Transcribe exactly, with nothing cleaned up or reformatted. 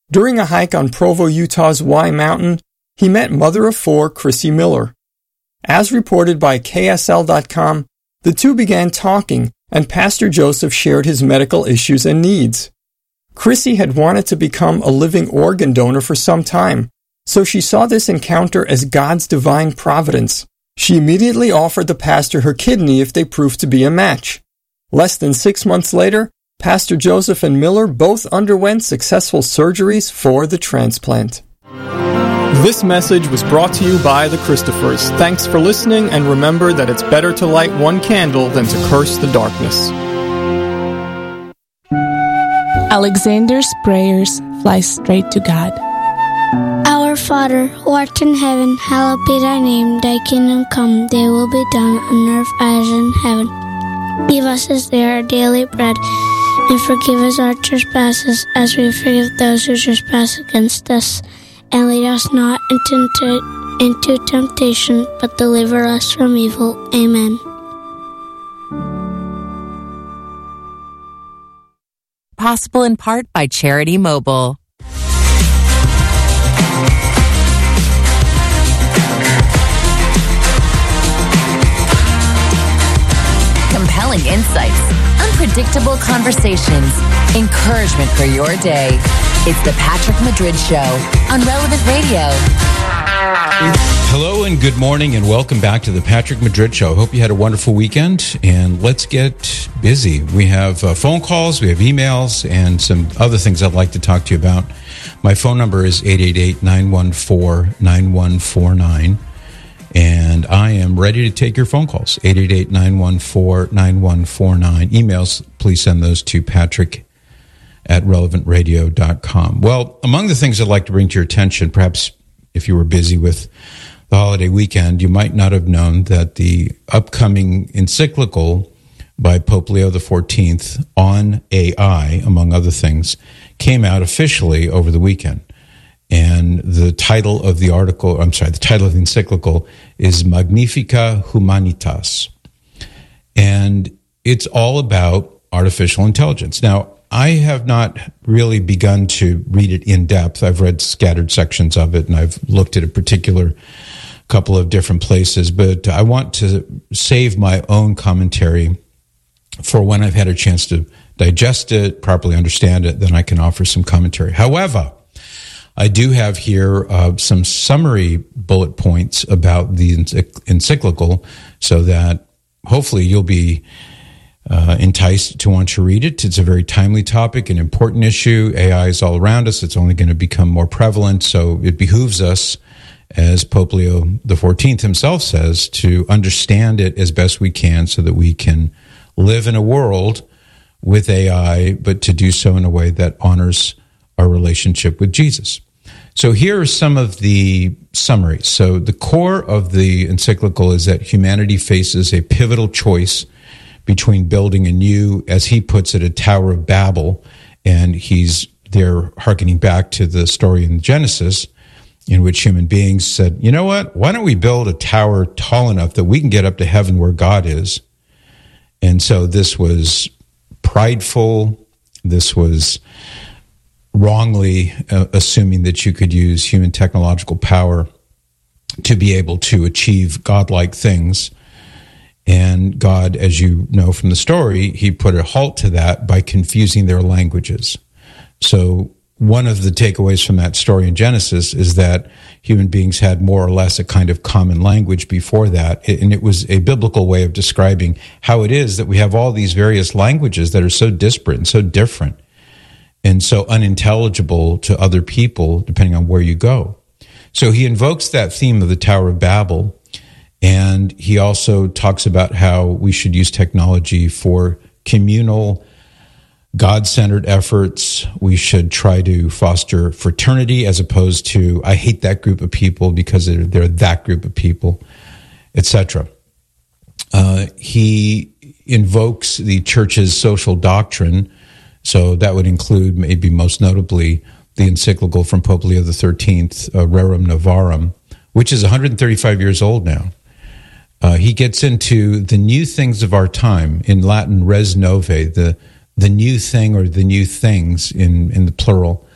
During a hike on Provo, Utah's Y Mountain, he met mother of four Chrissy Miller. As reported by K S L dot com, the two began talking, and Pastor Joseph shared his medical issues and needs. Chrissy had wanted to become a living organ donor for some time, so she saw this encounter as God's divine providence. She immediately offered the pastor her kidney if they proved to be a match. Less than six months later, Pastor Joseph and Miller both underwent successful surgeries for the transplant. This message was brought to you by the Christophers. Thanks for listening, and remember that it's better to light one candle than to curse the darkness. Alexander's prayers fly straight to God. Our Father, who art in heaven, hallowed be thy name. Thy kingdom come, thy will be done on earth as in heaven. Give us this day our daily bread, and forgive us our trespasses, as we forgive those who trespass against us. And lead us not into, into temptation, but deliver us from evil. Amen. Possible in part by Charity Mobile. Compelling insights, unpredictable conversations, encouragement for your day. It's the Patrick Madrid Show on Relevant Radio. Hello and good morning and welcome back to the Patrick Madrid Show. Hope you had a wonderful weekend, and let's get busy. We have uh, phone calls, we have emails, and some other things I'd like to talk to you about. My phone number is eight eight eight, nine one four, nine one four nine, and I am ready to take your phone calls, eight eight eight, nine one four, nine one four nine. Emails, please send those to Patrick at relevant radio dot com. Well, among the things I'd like to bring to your attention, perhaps if you were busy with the holiday weekend, you might not have known that the upcoming encyclical by Pope Leo the fourteenth on A I, among other things, came out officially over the weekend. And the title of the article, I'm sorry, the title of the encyclical is Magnifica Humanitas. And it's all about artificial intelligence. Now, I have not really begun to read it in depth. I've read scattered sections of it, and I've looked at a particular couple of different places, but I want to save my own commentary for when I've had a chance to digest it, properly understand it, then I can offer some commentary. However, I do have here uh, some summary bullet points about the encyclical so that hopefully you'll be Uh, enticed to want to read it. It's a very timely topic, an important issue. A I is all around us. It's only going to become more prevalent. So it behooves us, as Pope Leo the fourteenth himself says, to understand it as best we can so that we can live in a world with A I, but to do so in a way that honors our relationship with Jesus. So here are some of the summaries. So the core of the encyclical is that humanity faces a pivotal choice between building a new, as he puts it, a Tower of Babel, and he's there hearkening back to the story in Genesis, in which human beings said, you know what, why don't we build a tower tall enough that we can get up to heaven where God is? And so this was prideful, this was wrongly uh, assuming that you could use human technological power to be able to achieve godlike things. And God, as you know from the story, he put a halt to that by confusing their languages. So one of the takeaways from that story in Genesis is that human beings had more or less a kind of common language before that. And it was a biblical way of describing how it is that we have all these various languages that are so disparate and so different and so unintelligible to other people, depending on where you go. So he invokes that theme of the Tower of Babel. And he also talks about how we should use technology for communal, God-centered efforts. We should try to foster fraternity as opposed to, I hate that group of people because they're, they're that group of people, et cetera. Uh, he invokes the church's social doctrine. So that would include, maybe most notably, the encyclical from Pope Leo the thirteenth, uh, Rerum Novarum, which is one hundred thirty-five years old now. Uh, he gets into the new things of our time, in Latin, res novae, the the new thing or the new things in, in the plural.